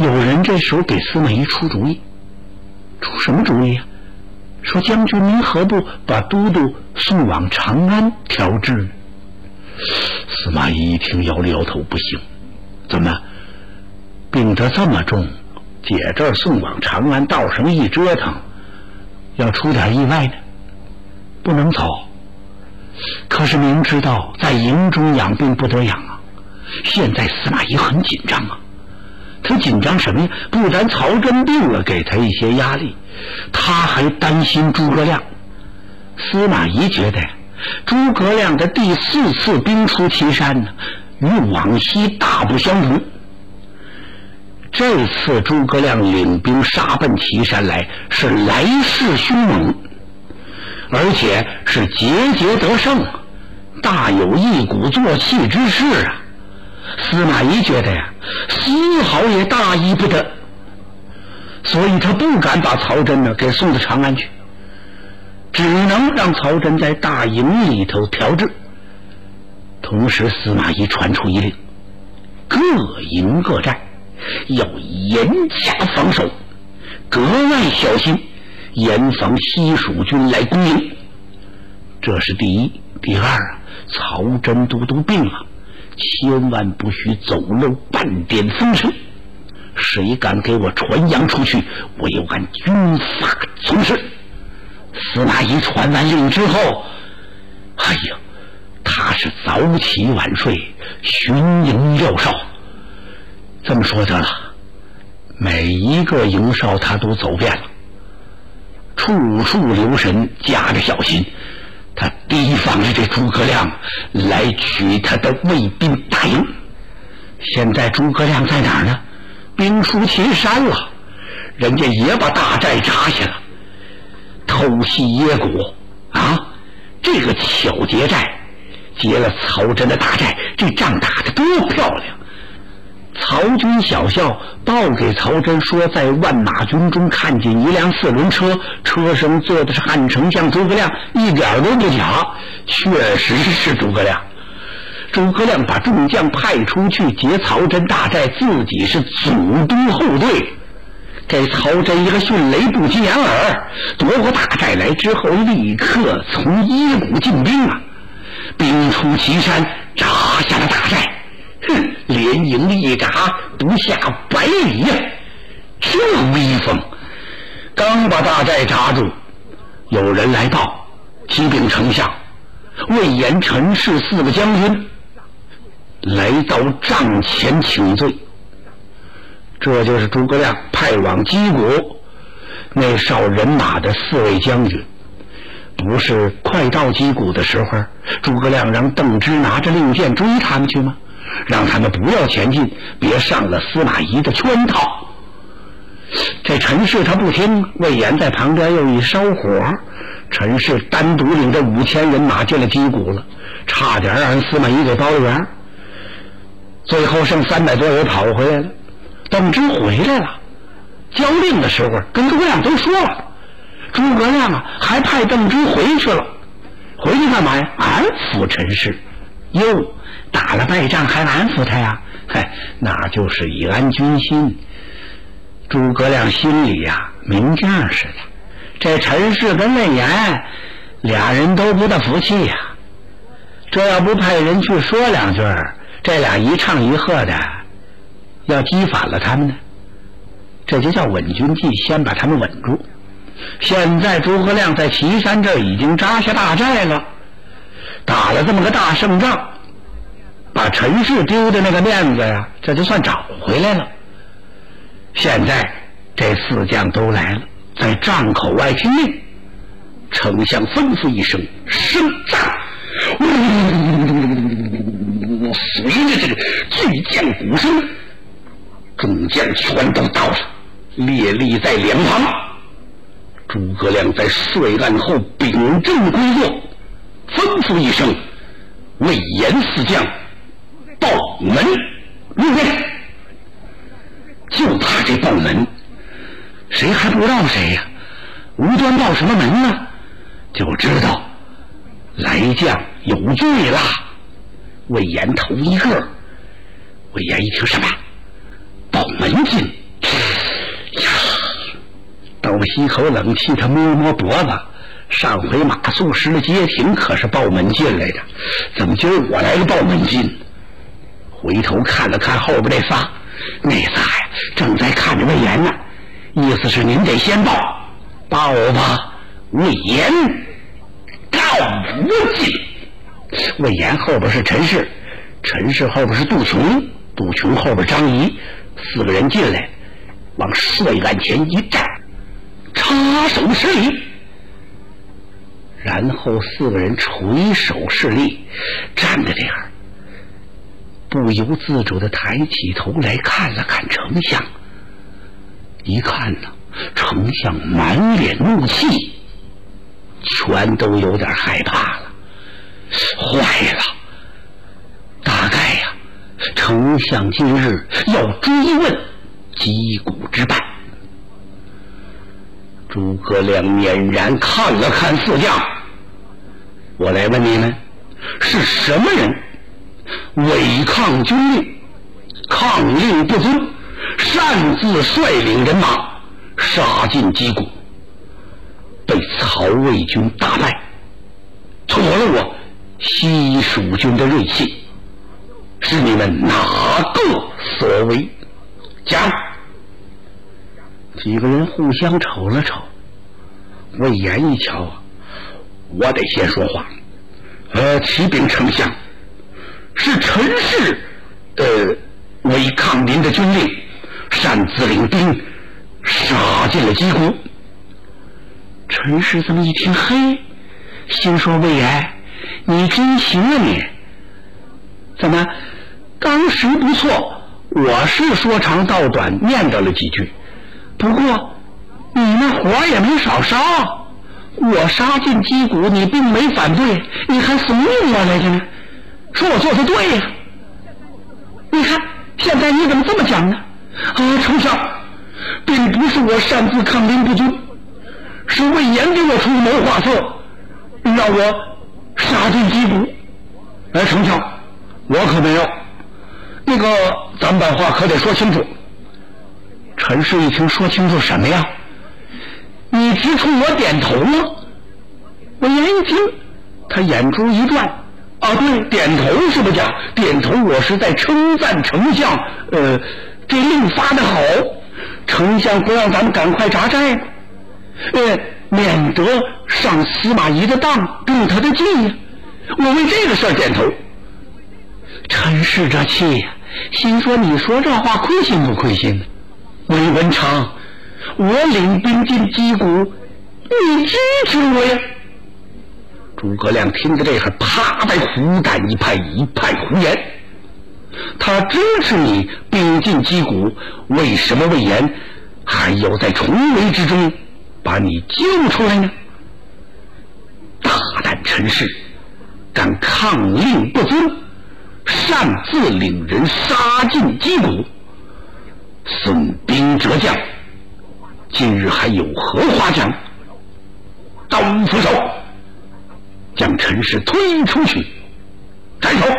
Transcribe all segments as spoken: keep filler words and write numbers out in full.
有人这时候给司马懿出主意，出什么主意啊？说将军您何不把都督送往长安调治呢？司马懿一听摇了摇头，不行，怎么病得这么重，姐这儿送往长安，道上一折腾，要出点意外呢，不能走。可是明知道在营中养病不得养啊，现在司马懿很紧张啊。他紧张什么呀？不但曹真病了给他一些压力，他还担心诸葛亮。司马懿觉得诸葛亮的第四次兵出祁山呢，与往昔大不相同。这次诸葛亮领兵杀奔祁山来，是来势凶猛，而且是节节得胜，大有一鼓作气之势啊。司马懿觉得呀，丝毫也大意不得，所以他不敢把曹真呢给送到长安去，只能让曹真在大营里头调治。同时司马懿传出一令，各营各寨要严加防守，格外小心，严防西蜀军来攻营。这是第一。第二啊，曹真都督病了，千万不许走漏半点风声，谁敢给我传扬出去，我有按军法从事。司马懿传完令之后，哎呀，他是早起晚睡，巡营要哨。这么说得了，每一个营哨他都走遍了，处处留神，加着小心，他提防着这诸葛亮来取他的卫兵大营。现在诸葛亮在哪儿呢？兵出祁山了，人家也把大寨扎下了，偷袭耶谷啊！这个巧劫寨劫了曹真的大寨，这仗打得多漂亮！曹军小校报给曹真说，在万马军中看见一辆四轮车，车上坐的是汉丞相诸葛亮，一点都不假，确实是诸葛亮。诸葛亮把众将派出去劫曹真大寨，自己是祖督后队，给曹真一个迅雷不及掩耳。夺过大寨来之后，立刻从耶谷进兵啊，兵出祁山，扎下了大寨。哼，连营一扎不下百里呀，这威风！刚把大寨扎住，有人来报，启禀丞相，魏延、陈氏四个将军来到帐前请罪。这就是诸葛亮派往击鼓那哨人马的四位将军。不是快到击鼓的时候，诸葛亮让邓芝拿着令箭追他们去吗？让他们不要前进，别上了司马懿的圈套。这陈氏他不听，魏延在旁边又一烧火，陈氏单独领着五千人马进了击鼓了，差点让人司马懿给包了圆。最后剩三百多人跑回来了，邓芝回来了，交令的时候跟诸葛亮都说了，诸葛亮啊还派邓芝回去了，回去干嘛呀？安抚陈氏。哟，打了败仗还安抚他呀？嗨，那就是以安军心。诸葛亮心里呀、啊、明镜似的，这陈氏跟魏延俩人都不大服气呀、啊。这要不派人去说两句，这俩一唱一和的，要激反了他们呢。这就叫稳军计，先把他们稳住。现在诸葛亮在祁山这儿已经扎下大寨了，打了这么个大胜仗，把陈氏丢的那个面子呀，这就算找回来了。现在这四将都来了，在帐口外听令。丞相吩咐一声，升帐。随着这个巨将鼓声，众将全都到了，列立在两旁。诸葛亮在睡案后秉正归坐，吩咐一声，魏延四将报门入内。就怕这报门，谁还不知道谁呀、啊？无端报什么门呢？就知道来将有罪了。魏延头一个，魏延一听什么报门进， 呼吸口冷气，他摸摸脖子。上回马谡时的街亭可是报门进来的，怎么今儿我来个报门进？回头看了看后边那仨，那仨呀正在看着魏延呢，意思是您得先报，报吧。魏延告无进。魏延后边是陈氏，陈氏后边是杜琼，杜琼后边张仪，四个人进来，往帅案前一站，插手施礼。然后四个人垂手施礼，站在这样，不由自主地抬起头来看了看丞相。一看呢，丞相满脸怒气，全都有点害怕了。坏了，大概呀，丞相今日要追问击鼓之败。诸葛亮俨然看了看四将，我来问你们，是什么人违抗军令，抗令不遵，擅自率领人马杀进击鼓，被曹魏军大败，挫了我西蜀军的锐气？是你们哪个所为？讲。几个人互相瞅了瞅，魏延一瞧啊，我得先说话。呃，启禀丞相，是陈氏呃违抗您的军令，擅自领兵杀进了击鼓。陈氏这么一听，嘿，心说魏延，你真行啊你！怎么，当时不错，我是说长道短，念叨了几句。不过你那火也没少烧，我杀进击鼓，你并没反对，你还怂恿我来着呢，说我做的对呀。你看现在你怎么这么讲呢？啊，丞相，并不是我擅自抗令不遵，是魏延给我出谋划策，让我杀进击鼓。哎，丞相，我可没有。那个咱们把话可得说清楚。陈氏一听，说清楚什么呀？你直冲我点头了。魏延一听，他眼珠一转，啊，对，点头是不是？点头，我是在称赞丞相，呃，这令发得好，丞相不让咱们赶快扎寨，呃，免得上司马懿的当，动他的计呀。我为这个事儿点头。陈氏这气呀，心说你说这话亏心不亏心呢？魏文长，我领兵进击鼓，你支持我呀？诸葛亮听着这会儿，啪的胡胆一拍，一派胡言。他支持你兵进击鼓，为什么魏延还要在重围之中把你救出来呢？大胆陈氏，敢抗令不遵，擅自领人杀进击鼓，损兵折将，今日还有何夸奖？刀斧手，将陈氏推出去斩首。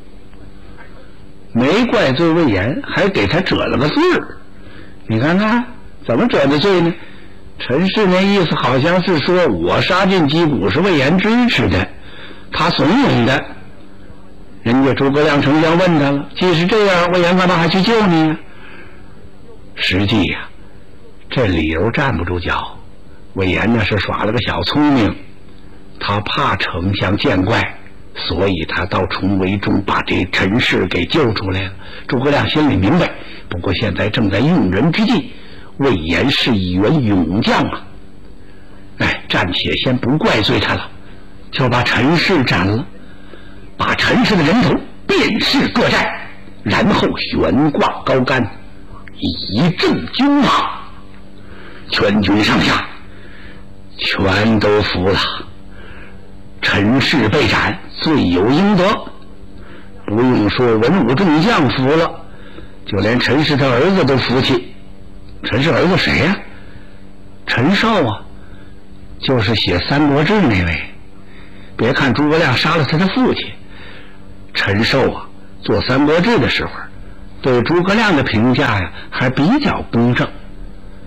没怪罪魏延，还给他折了个罪儿。你看看怎么折的罪呢？陈氏那意思好像是说，我杀进击鼓是魏延支持的，他怂恿的。人家诸葛亮丞相问他了，既是这样，魏延干嘛还去救你呀？实际呀、啊，这理由站不住脚。魏延呢是耍了个小聪明，他怕丞相见怪，所以他到重围中把这陈氏给救出来了。诸葛亮心里明白，不过现在正在用人之际，魏延是一员勇将啊，哎，暂且先不怪罪他了，就把陈氏斩了，把陈氏的人头遍释各寨，然后悬挂高杆，以正军马。全军上下全都服了，陈氏被斩，罪有应得。不用说文武众将服了，就连陈氏他儿子都服气。陈氏儿子谁呀、啊？陈寿啊，就是写《三国志》那位。别看诸葛亮杀了他的父亲，陈寿啊做《三国志》的时候，对诸葛亮的评价呀还比较公正。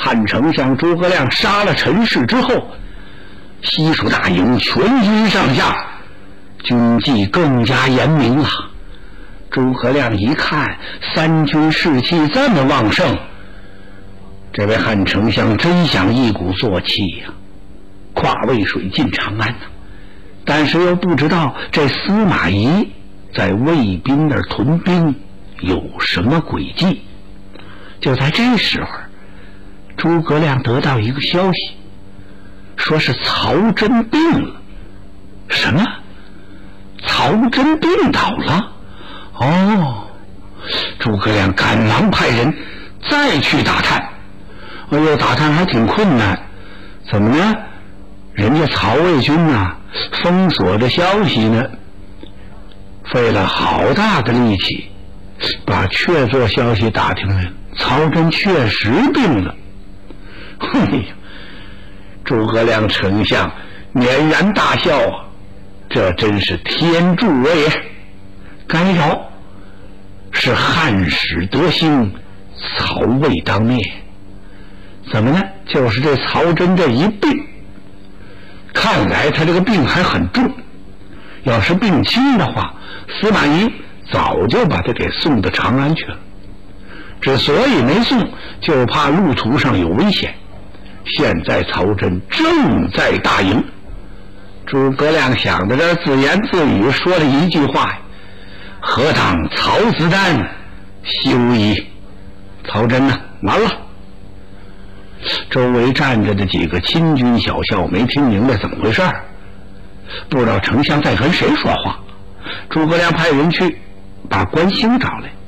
汉丞相诸葛亮杀了陈氏之后，西蜀大营全军上下军纪更加严明了。诸葛亮一看三军士气这么旺盛，这位汉丞相真想一鼓作气呀、啊，跨渭水进长安呢、啊。但是又不知道这司马懿在魏兵那儿屯兵有什么诡计。就在这时候，诸葛亮得到一个消息，说是曹真病了。什么？曹真病倒了？哦，诸葛亮赶忙派人再去打探。哎呦，打探还挺困难。怎么呢？人家曹魏军啊，封锁着消息呢，费了好大的力气，把确凿消息打听来了。曹真确实病了。嘿呀，诸葛亮丞相捻然大笑啊，这真是天助我也！该饶是汉室得兴，曹魏当灭。怎么呢？就是这曹真这一病，看来他这个病还很重。要是病轻的话，司马懿早就把他给送到长安去了。之所以没送，就怕路途上有危险。现在曹真正在大营，诸葛亮想到这，自言自语说了一句话：何当曹子丹休矣。曹真呢，完了。周围站着的几个亲军小校没听明白怎么回事，不知道丞相在跟谁说话。诸葛亮派人去把关兴找来，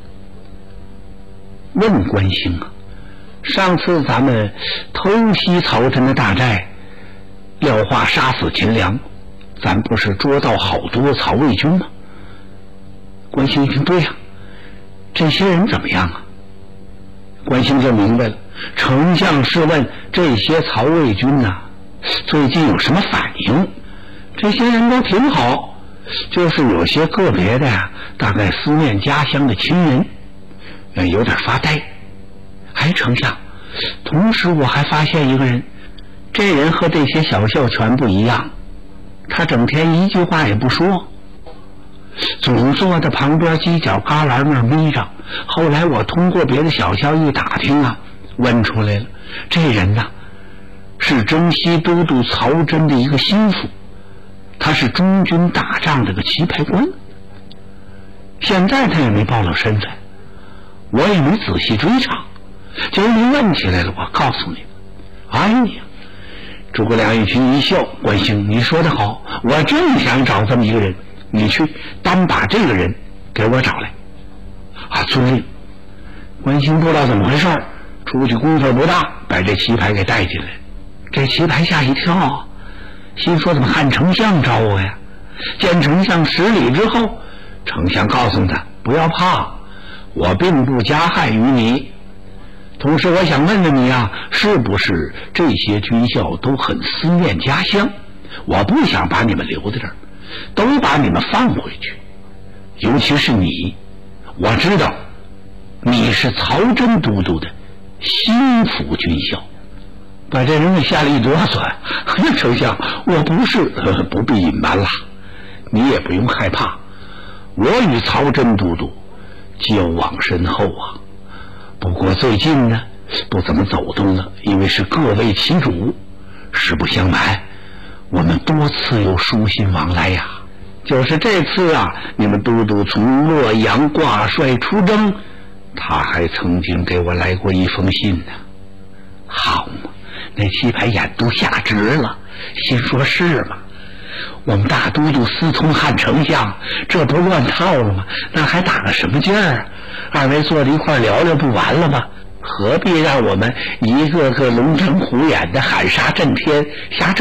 问关兴啊，上次咱们偷袭曹真的大寨，廖化杀死秦良，咱不是捉到好多曹魏军吗？关兴一听，对呀、啊，这些人怎么样啊？关兴就明白了，丞相是问这些曹魏军啊，最近有什么反应？这些人都挺好，就是有些个别的呀、啊，大概思念家乡的亲人，有点发呆。哎，丞相，同时我还发现一个人，这人和这些小校全不一样，他整天一句话也不说，总坐在旁边犄角旮旯那儿眯着。后来我通过别的小校一打听啊，问出来了，这人呐、啊，是征西都督曹真的一个心腹，他是中军大帐这个棋牌官。现在他也没暴露身份，我也没仔细追查，今儿您问起来了，我告诉你。哎呀，诸葛亮一听一笑，关兴，你说得好，我正想找这么一个人，你去单把这个人给我找来。啊，遵令。关兴不知道怎么回事，出去功夫不大，把这棋牌给带进来。这棋牌吓一跳，心说怎么汉丞相找我呀？见丞相十礼之后，丞相告诉他不要怕，我并不加害于你。同时我想问问你啊，是不是这些军校都很思念家乡？我不想把你们留在这儿，都把你们放回去。尤其是你，我知道你是曹真都督的心腹军校。把这人给吓了一哆嗦。丞相，我不是、呃、不必隐瞒了，你也不用害怕，我与曹真都督交往深厚啊。不过最近呢不怎么走动了，因为是各为其主。实不相瞒，我们多次有书信往来呀。就是这次啊，你们都督从洛阳挂帅出征，他还曾经给我来过一封信呢。好嘛，那棋牌眼都吓直了，心说是吗？我们大都督私通汉丞相，这不乱套了吗？那还打个什么劲儿啊？二位坐在一块聊聊不完了吗？何必让我们一个个龙争虎眼的喊杀震天，瞎